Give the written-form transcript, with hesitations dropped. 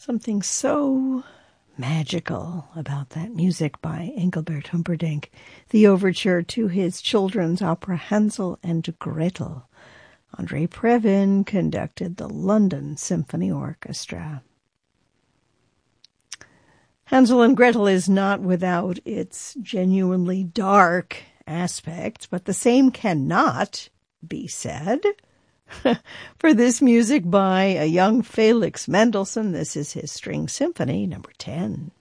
Something so magical about that music by Engelbert Humperdinck, the overture to his children's opera Hansel and Gretel. André Previn conducted the London Symphony Orchestra. Hansel and Gretel is not without its genuinely dark aspects, but the same cannot be said for this music by a young Felix Mendelssohn. This is his String Symphony, number 10.